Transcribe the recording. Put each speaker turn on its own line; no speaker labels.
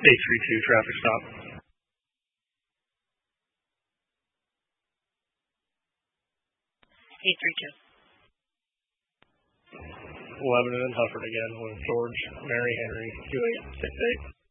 832 traffic stop.
832.
Lebanon and Hufford again with George, Mary, Henry, 2868.